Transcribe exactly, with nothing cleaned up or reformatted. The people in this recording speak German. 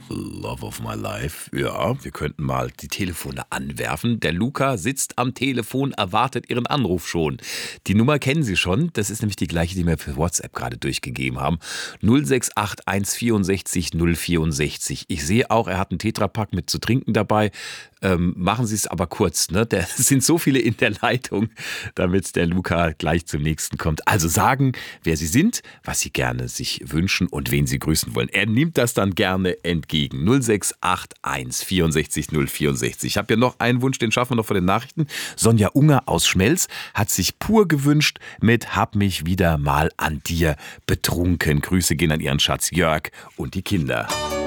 Love of my life. Ja, wir könnten mal die Telefone anwerfen. Der Luca sitzt am Telefon, erwartet Ihren Anruf schon. Die Nummer kennen Sie schon. Das ist nämlich die gleiche, die wir für WhatsApp gerade durchgegeben haben. null sechs acht eins vierundsechzig null vierundsechzig. Ich sehe auch, er hat einen Tetrapack mit zu trinken dabei. Ähm, machen Sie es aber kurz, ne? Da sind so viele in der Leitung, damit der Luca gleich zum nächsten kommt. Also sagen, wer Sie sind, was Sie gerne sich wünschen und wen Sie grüßen wollen. Er nimmt das dann gerne entgegen. null sechs acht eins vierundsechzig null vierundsechzig. Ich habe ja noch einen Wunsch, den schaffen wir noch vor den Nachrichten. Sonja Unger aus Schmelz hat sich pur gewünscht mit Hab mich wieder mal an dir betrunken. Grüße gehen an ihren Schatz Jörg und die Kinder.